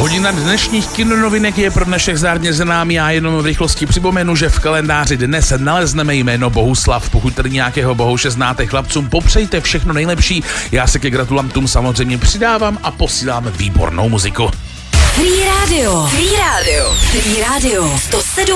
Hodina dnešních kinonovinek je pro dnešek zárně za námi. Já jenom v rychlosti připomenu, že v kalendáři dnes nalezneme jméno Bohuslav. Pokud tady nějakého Bohuše znáte, chlapcům popřejte všechno nejlepší. Já se ke gratulantům samozřejmě přidávám a posílám výbornou muziku. Free Radio. 107